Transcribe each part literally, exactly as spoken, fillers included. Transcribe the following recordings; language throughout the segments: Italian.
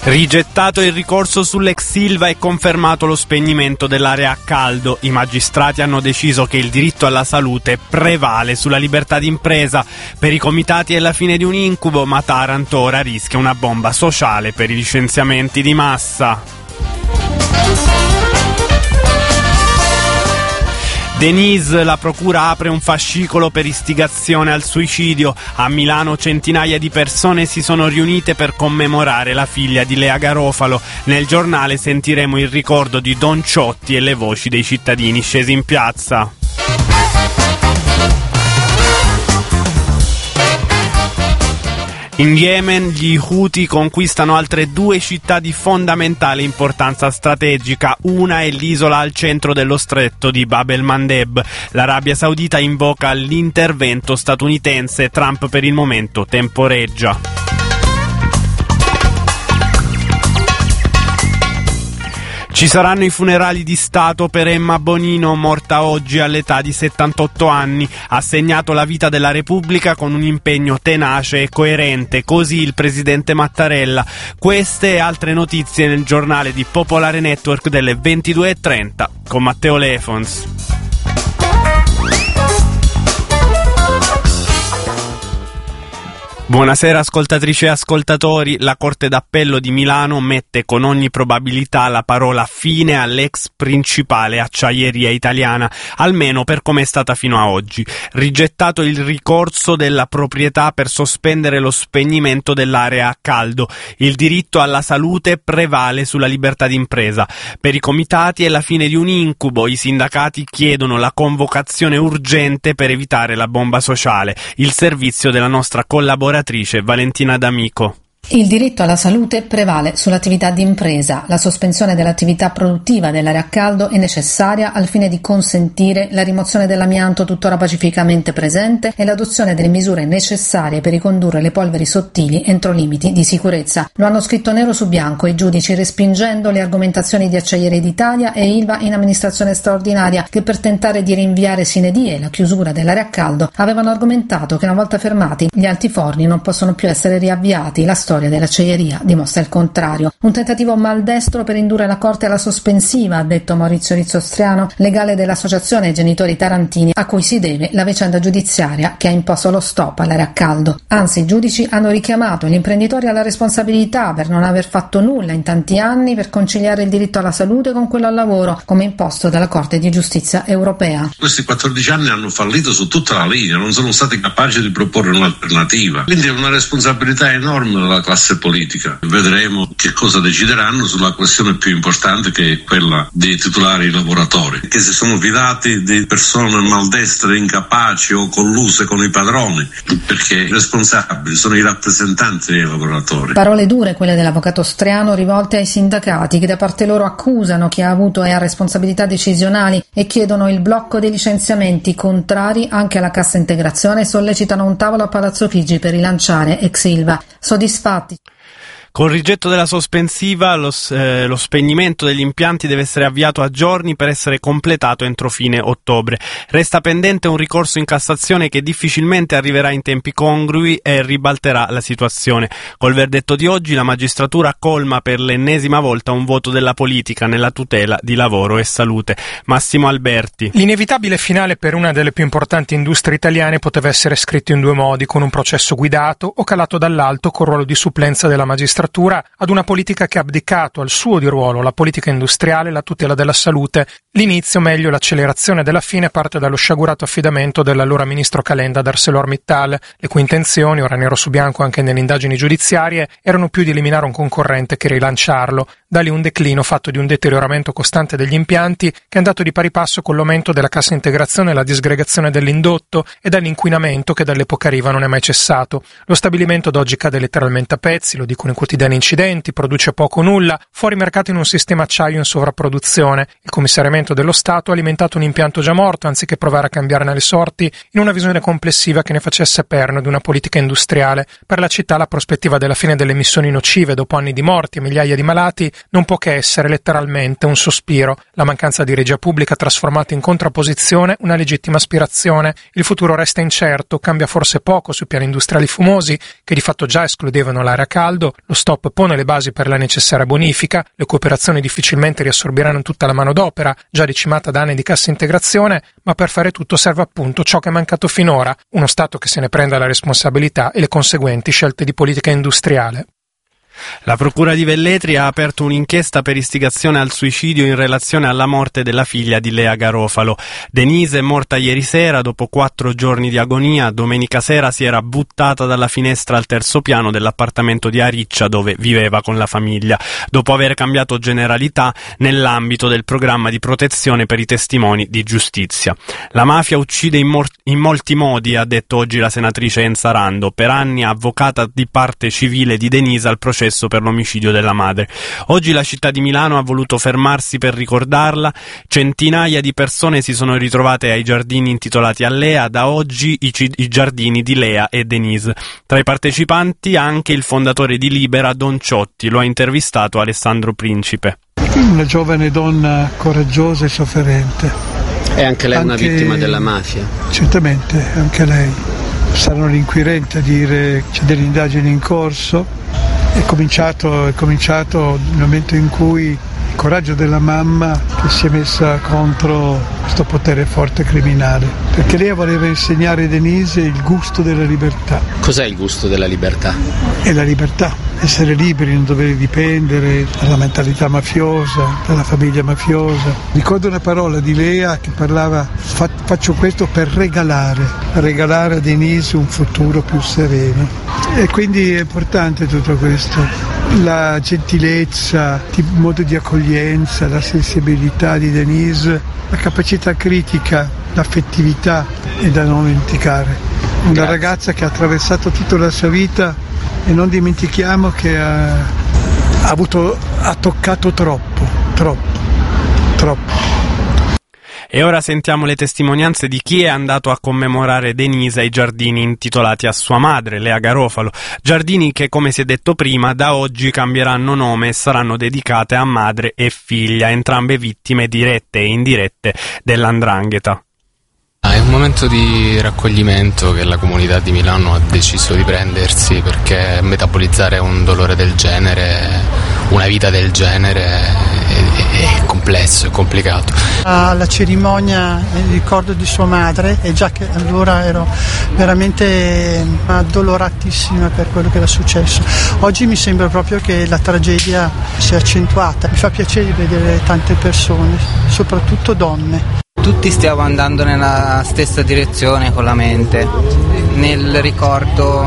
Rigettato il ricorso sull'ex Ilva e confermato lo spegnimento dell'area a caldo. I magistrati hanno deciso che il diritto alla salute prevale sulla libertà d'impresa. Per i comitati è la fine di un incubo, ma Taranto ora rischia una bomba sociale per i licenziamenti di massa. Denise, la procura apre un fascicolo per istigazione al suicidio. A Milano centinaia di persone si sono riunite per commemorare la figlia di Lea Garofalo. Nel giornale sentiremo il ricordo di Don Ciotti e le voci dei cittadini scesi in piazza. In Yemen gli Houthi conquistano altre due città di fondamentale importanza strategica. Una è l'isola al centro dello stretto di Bab el-Mandeb. L'Arabia Saudita invoca l'intervento statunitense. Trump per il momento temporeggia. Ci saranno i funerali di Stato per Emma Bonino, morta oggi all'età di settantotto anni. Ha segnato la vita della Repubblica con un impegno tenace e coerente, così il presidente Mattarella. Queste e altre notizie nel giornale di Popolare Network delle ventidue e trenta con Matteo Lefons. Buonasera ascoltatrici e ascoltatori. La Corte d'Appello di Milano mette con ogni probabilità la parola fine all'ex principale acciaieria italiana, almeno per come è stata fino a oggi. Rigettato il ricorso della proprietà per sospendere lo spegnimento dell'area a caldo. Il diritto alla salute prevale sulla libertà d'impresa. Per i comitati è la fine di un incubo. I sindacati chiedono la convocazione urgente per evitare la bomba sociale. Il servizio della nostra collaborazione Valentina D'Amico. Il diritto alla salute prevale sull'attività di impresa. La sospensione dell'attività produttiva dell'area a caldo è necessaria al fine di consentire la rimozione dell'amianto tuttora pacificamente presente e l'adozione delle misure necessarie per ricondurre le polveri sottili entro limiti di sicurezza. Lo hanno scritto nero su bianco i giudici, respingendo le argomentazioni di Acciaierie d'Italia e Ilva in amministrazione straordinaria, che per tentare di rinviare sine die la chiusura dell'area a caldo avevano argomentato che una volta fermati gli altiforni non possono più essere riavviati. La storia dell'acciaieria dimostra il contrario. Un tentativo maldestro per indurre la Corte alla sospensiva, ha detto Maurizio Rizzostriano, legale dell'Associazione Genitori Tarantini, a cui si deve la vicenda giudiziaria che ha imposto lo stop all'area a caldo. Anzi, i giudici hanno richiamato gli imprenditori alla responsabilità per non aver fatto nulla in tanti anni per conciliare il diritto alla salute con quello al lavoro, come imposto dalla Corte di Giustizia europea. Questi quattordici anni hanno fallito su tutta la linea, non sono stati capaci di proporre un'alternativa. Quindi è una responsabilità enorme della classe politica. Vedremo che cosa decideranno sulla questione più importante, che è quella dei titolari lavoratori, che si sono fidati di persone maldestre, incapaci o colluse con i padroni, perché i responsabili sono i rappresentanti dei lavoratori. Parole dure quelle dell'avvocato Striano, rivolte ai sindacati, che da parte loro accusano chi ha avuto e ha responsabilità decisionali e chiedono il blocco dei licenziamenti, contrari anche alla cassa integrazione, e sollecitano un tavolo a Palazzo Chigi per rilanciare ex Ilva. Soddisfatti. Col rigetto della sospensiva, lo, eh, lo spegnimento degli impianti deve essere avviato a giorni per essere completato entro fine ottobre. Resta pendente un ricorso in Cassazione che difficilmente arriverà in tempi congrui e ribalterà la situazione. Col verdetto di oggi la magistratura colma per l'ennesima volta un voto della politica nella tutela di lavoro e salute. Massimo Alberti. L'inevitabile finale per una delle più importanti industrie italiane poteva essere scritto in due modi: con un processo guidato o calato dall'alto col ruolo di supplenza della magistratura ad una politica che ha abdicato al suo di ruolo, la politica industriale, la tutela della salute. L'inizio, meglio l'accelerazione della fine, parte dallo sciagurato affidamento dell'allora ministro Calenda ad ArcelorMittal, le cui intenzioni, ora nero su bianco anche nelle indagini giudiziarie, erano più di eliminare un concorrente che rilanciarlo. Da lì un declino fatto di un deterioramento costante degli impianti che è andato di pari passo con l'aumento della cassa integrazione e la disgregazione dell'indotto e dall'inquinamento che dall'epoca Riva non è mai cessato. Lo stabilimento ad oggi cade letteralmente a pezzi, lo dicono i quotidiani incidenti, produce poco o nulla, fuori mercato in un sistema acciaio in sovrapproduzione. Il commissariamento dello Stato ha alimentato un impianto già morto anziché provare a cambiarne le sorti in una visione complessiva che ne facesse perno di una politica industriale. Per la città la prospettiva della fine delle emissioni nocive dopo anni di morti e migliaia di malati non può che essere letteralmente un sospiro. La mancanza di regia pubblica trasformata in contrapposizione, una legittima aspirazione. Il futuro resta incerto, cambia forse poco sui piani industriali fumosi, che di fatto già escludevano l'area a caldo, lo stop pone le basi per la necessaria bonifica, le cooperazioni difficilmente riassorbiranno tutta la manodopera, già decimata da anni di cassa integrazione, ma per fare tutto serve appunto ciò che è mancato finora, uno Stato che se ne prenda la responsabilità e le conseguenti scelte di politica industriale. La Procura di Velletri ha aperto un'inchiesta per istigazione al suicidio in relazione alla morte della figlia di Lea Garofalo. Denise è morta ieri sera dopo quattro giorni di agonia. Domenica sera si era buttata dalla finestra al terzo piano dell'appartamento di Ariccia dove viveva con la famiglia, dopo aver cambiato generalità nell'ambito del programma di protezione per i testimoni di giustizia. La mafia uccide in, mor- in molti modi, ha detto oggi la senatrice Enza Rando, per anni avvocata di parte civile di Denise al processo per l'omicidio della madre. Oggi la città di Milano ha voluto fermarsi per ricordarla. Centinaia di persone si sono ritrovate ai giardini intitolati a Lea, da oggi i, c- i giardini di Lea e Denise. Tra i partecipanti anche il fondatore di Libera, Don Ciotti, lo ha intervistato Alessandro Principe. Una giovane donna coraggiosa e sofferente. E anche lei è anche... una vittima della mafia? Certamente, anche lei. Saranno l'inquirente a dire che c'è delle indagini in corso. È cominciato, è cominciato nel momento in cui il coraggio della mamma che si è messa contro questo potere forte criminale, perché lei voleva insegnare a Denise il gusto della libertà. Cos'è il gusto della libertà? È la libertà, essere liberi, non dover dipendere dalla mentalità mafiosa, dalla famiglia mafiosa. Ricordo una parola di Lea che parlava: faccio questo per regalare, regalare a Denise un futuro più sereno. E quindi è importante tutto questo, la gentilezza, il modo di accoglienza, la sensibilità di Denise, la capacità critica, l'affettività è da non dimenticare. Una Grazie. Ragazza che ha attraversato tutta la sua vita e non dimentichiamo che ha, ha, avuto, ha toccato troppo, troppo, troppo. E ora sentiamo le testimonianze di chi è andato a commemorare Denise ai giardini intitolati a sua madre, Lea Garofalo. Giardini che, come si è detto prima, da oggi cambieranno nome e saranno dedicate a madre e figlia, entrambe vittime dirette e indirette dell''ndrangheta. È un momento di raccoglimento che la comunità di Milano ha deciso di prendersi, perché metabolizzare un dolore del genere, una vita del genere è, è complesso, è complicato. Alla cerimonia il ricordo di sua madre, e già che allora ero veramente addoloratissima per quello che era successo. Oggi mi sembra proprio che la tragedia sia accentuata. Mi fa piacere vedere tante persone, soprattutto donne. Tutti stiamo andando nella stessa direzione con la mente, nel ricordo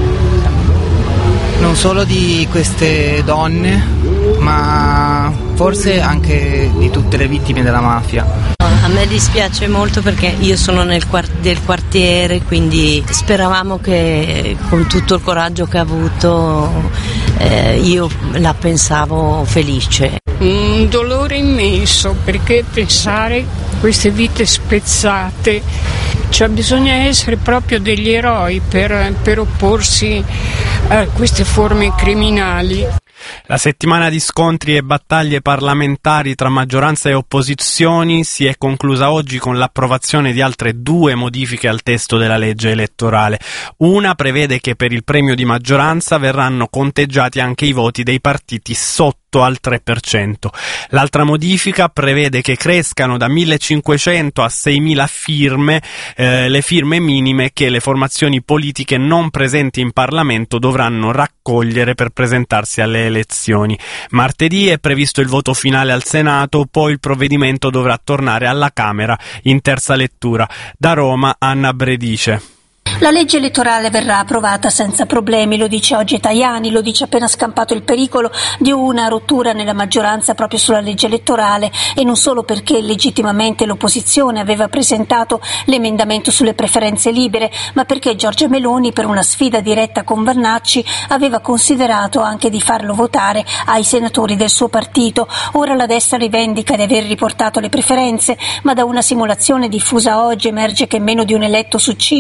non solo di queste donne, ma forse anche di tutte le vittime della mafia. A me dispiace molto perché io sono nel quart- del quartiere, quindi speravamo che con tutto il coraggio che ha avuto eh, io la pensavo felice. Un dolore immenso, perché pensare queste vite spezzate, cioè bisogna essere proprio degli eroi per, per opporsi a queste forme criminali. La settimana di scontri e battaglie parlamentari tra maggioranza e opposizioni si è conclusa oggi con l'approvazione di altre due modifiche al testo della legge elettorale. Una prevede che per il premio di maggioranza verranno conteggiati anche i voti dei partiti sotto al tre per cento. L'altra modifica prevede che crescano da millecinquecento a seimila firme eh, le firme minime che le formazioni politiche non presenti in Parlamento dovranno raccogliere per presentarsi alle elezioni. Martedì è previsto il voto finale al Senato, poi il provvedimento dovrà tornare alla Camera in terza lettura. Da Roma, Anna Bredice. La legge elettorale verrà approvata senza problemi, lo dice oggi Tajani, lo dice appena scampato il pericolo di una rottura nella maggioranza proprio sulla legge elettorale, e non solo perché legittimamente l'opposizione aveva presentato l'emendamento sulle preferenze libere, ma perché Giorgia Meloni, per una sfida diretta con Vannacci, aveva considerato anche di farlo votare ai senatori del suo partito. Ora la destra rivendica di aver riportato le preferenze, ma da una simulazione diffusa oggi emerge che meno di un eletto su cinque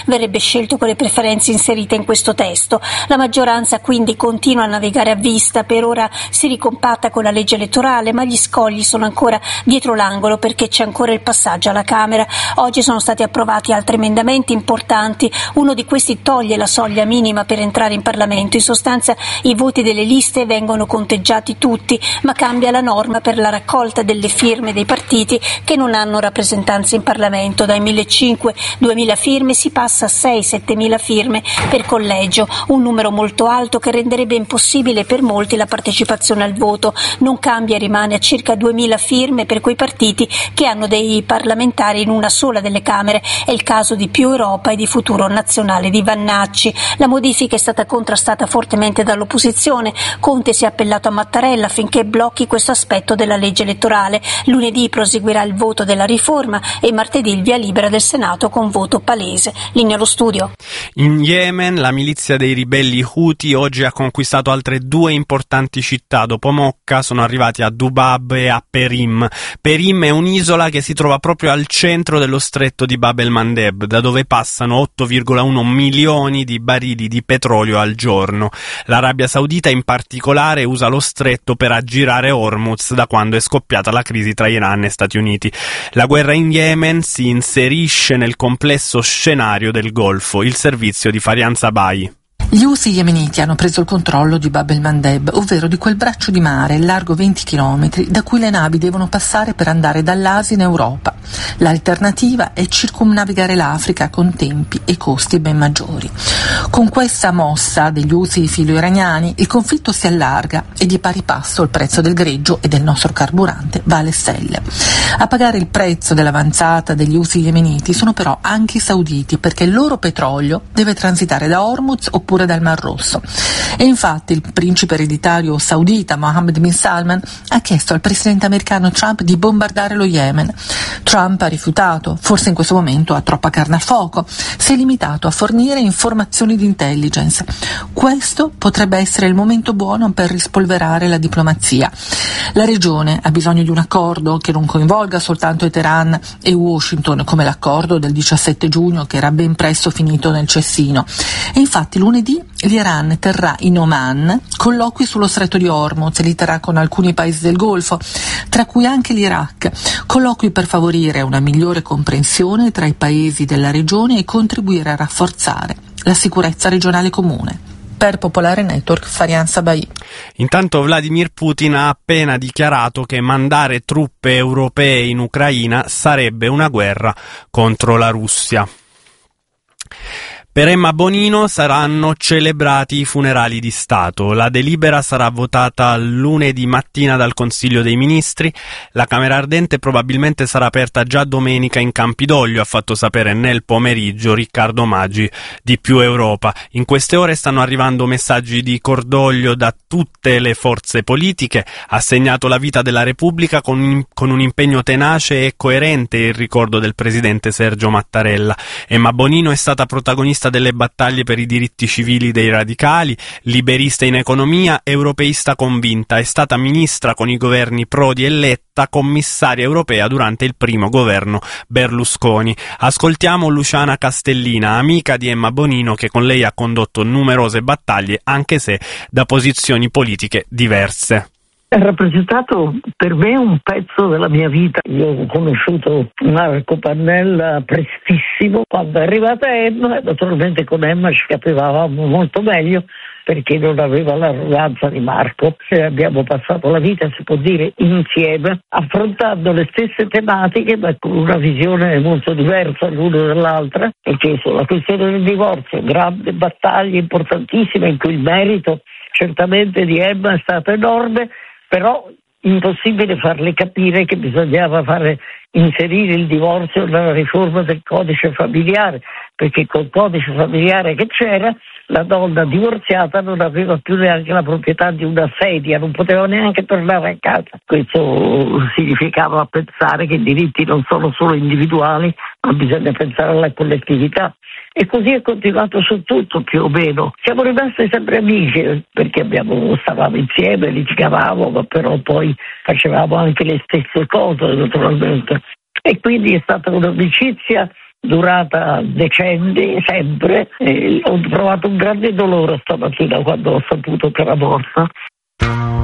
verrebbe scelto con le preferenze inserite in questo testo. La maggioranza quindi continua a navigare a vista, per ora si ricompatta con la legge elettorale, ma gli scogli sono ancora dietro l'angolo perché c'è ancora il passaggio alla Camera. Oggi sono stati approvati altri emendamenti importanti, uno di questi toglie la soglia minima per entrare in Parlamento, in sostanza i voti delle liste vengono conteggiati tutti, ma cambia la norma per la raccolta delle firme dei partiti che non hanno rappresentanza in Parlamento. Dai millecinquecento duemila firme si passa a sei settemila firme per collegio, un numero molto alto che renderebbe impossibile per molti la partecipazione al voto. Non cambia, rimane a circa duemila firme per quei partiti che hanno dei parlamentari in una sola delle Camere. È il caso di Più Europa e di Futuro Nazionale di Vannacci. La modifica è stata contrastata fortemente dall'opposizione. Conte si è appellato a Mattarella affinché blocchi questo aspetto della legge elettorale. Lunedì proseguirà il voto della riforma e martedì il via libera del Senato con voto palese. Linea allo studio. In Yemen la milizia dei ribelli Houthi oggi ha conquistato altre due importanti città. Dopo Mocca sono arrivati a Dubab e a Perim. Perim è un'isola che si trova proprio al centro dello stretto di Bab el-Mandeb, da dove passano otto virgola uno milioni di barili di petrolio al giorno. L'Arabia Saudita in particolare usa lo stretto per aggirare Hormuz da quando è scoppiata la crisi tra Iran e Stati Uniti. La guerra in Yemen si inserisce nel complesso scenario del Golfo. Il servizio di Farian Sabai. Gli Houthi yemeniti hanno preso il controllo di Bab el-Mandeb, ovvero di quel braccio di mare largo venti chilometri da cui le navi devono passare per andare dall'Asia in Europa. L'alternativa è circumnavigare l'Africa con tempi e costi ben maggiori. Con questa mossa degli Houthi filo-iraniani il conflitto si allarga e di pari passo il prezzo del greggio e del nostro carburante va alle stelle. A pagare il prezzo dell'avanzata degli Houthi yemeniti sono però anche i sauditi, perché il loro petrolio deve transitare da Hormuz oppure dal Mar Rosso. E infatti il principe ereditario saudita Mohammed bin Salman ha chiesto al presidente americano Trump di bombardare lo Yemen. Trump ha rifiutato, forse in questo momento ha troppa carne al fuoco, si è limitato a fornire informazioni di intelligence. Questo potrebbe essere il momento buono per rispolverare la diplomazia. La regione ha bisogno di un accordo che non coinvolga soltanto Teheran e Washington, come l'accordo del diciassette giugno che era ben presto finito nel cestino. E infatti lunedì l'Iran terrà in Oman colloqui sullo stretto di Hormuz e li terrà con alcuni paesi del Golfo, tra cui anche l'Iraq, colloqui per favorire una migliore comprensione tra i paesi della regione e contribuire a rafforzare la sicurezza regionale comune. Per Popolare Network, Farian Sabai. Intanto Vladimir Putin ha appena dichiarato che mandare truppe europee in Ucraina sarebbe una guerra contro la Russia. Per Emma Bonino saranno celebrati i funerali di Stato. La delibera sarà votata lunedì mattina dal Consiglio dei Ministri. La Camera Ardente probabilmente sarà aperta già domenica in Campidoglio, ha fatto sapere nel pomeriggio Riccardo Maggi di Più Europa. In queste ore stanno arrivando messaggi di cordoglio da tutte le forze politiche. Ha segnato la vita della Repubblica con un, con un impegno tenace e coerente il ricordo del presidente Sergio Mattarella. Emma Bonino è stata protagonista delle battaglie per i diritti civili dei radicali, liberista in economia, europeista convinta. È stata ministra con i governi Prodi e Letta, commissaria europea durante il primo governo Berlusconi. Ascoltiamo Luciana Castellina, amica di Emma Bonino, che con lei ha condotto numerose battaglie, anche se da posizioni politiche diverse. Ha rappresentato per me un pezzo della mia vita. Io ho conosciuto Marco Pannella prestissimo. Quando è arrivata Emma, naturalmente con Emma ci capivamo molto meglio perché non aveva l'arroganza di Marco. E abbiamo passato la vita, si può dire, insieme, affrontando le stesse tematiche ma con una visione molto diversa l'una dall'altra, perché sulla questione del divorzio, grande battaglia importantissima in cui il merito certamente di Emma è stato enorme, però impossibile farle capire che bisognava fare inserire il divorzio nella riforma del codice familiare, perché col codice familiare che c'era la donna divorziata non aveva più neanche la proprietà di una sedia, non poteva neanche tornare a casa. Questo significava pensare che i diritti non sono solo individuali, ma bisogna pensare alla collettività. E così è continuato su tutto, più o meno. Siamo rimasti sempre amici, perché abbiamo, stavamo insieme, litigavamo, ma però poi facevamo anche le stesse cose, naturalmente. E quindi è stata un'amicizia durata decenni, sempre, e ho provato un grande dolore stamattina quando ho saputo che era morta.